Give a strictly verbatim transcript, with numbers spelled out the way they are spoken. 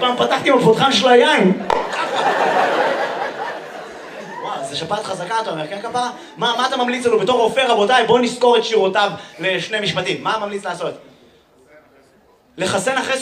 פעם פתחתי בפותחן של היין. וואו, זה שפעת חזקה, אתה אומר, כן כפרה? מה, מה אתה ממליץ לנו בתור רופא, רבותיי? בואו נזכור את שירותיו לשני משפטים. מה ממליץ לעשות? לחסן אחרי